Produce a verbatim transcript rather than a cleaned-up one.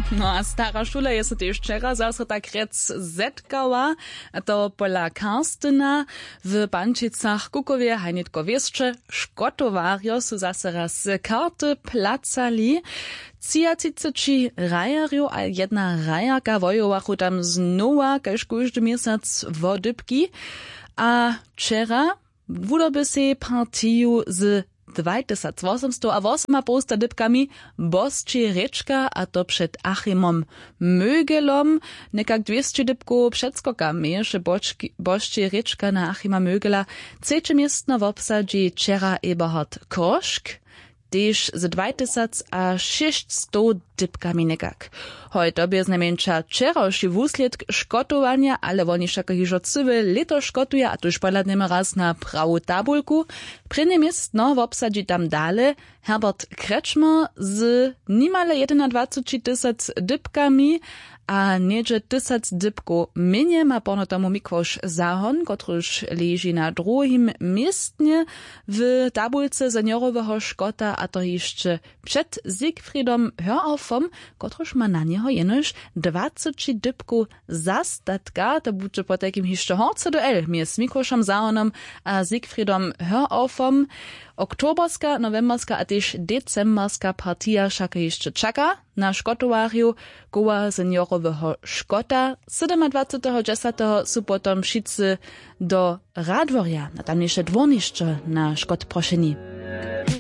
No a stara šula je se tež včera zase tak rec zetkała, a to pola Karstyna w Pančicach Kukowie hajnitko wieszcze, škotowarjo su zase raz karty placali. Cijacici rajarju a jedna rajarka wojowachu tam znowa, kaž każdy miesiąc wodybki, a wczera wudoby se partiju z dwa tysiące osiemset a osem posta dybkami Bosči Rečka, a to przed Achimom Mögelom. Nekak dwieście dybków przedskoka mieješe Bosči Rečka na Achima Mögela. Trzecie miestno w obsadzi wczera Eberhard Kroszk, też z dwa tysiące sześćset dybkami nekak. Heute bez najmniejsza wczorajszy wusledk škotowania, ale oni však hižo cywy leto škotuje, a tuż poladneme raz na prawu tabulku. Prynne miestno w obsadzi tam dale Herbert Kretschmer z nimale dwadzieścia tysięcy dybkami, a niedzie tysiąc dybków minie ma pono tomu Mikłosz Zahon, kotruż leży na drugim miestnie w tabulce seniorowego szkota, a to jeszcze przed Siegfriedom Höraufom, kotruż ma na niego jenoż dwadzieścia dybków zastatka. To będzie po takim jeszcze horce duel między Mikłoszem Zahonom a Siegfriedom Höraufom. Oktoberska, novemberska a też decemberska partia však jeszcze czeka na škotowarju koła seniorowego szkota. dwudziestego siódmego su potom wszyscy do Radworja na tamniejsze dworniszcze na szkot proszeni.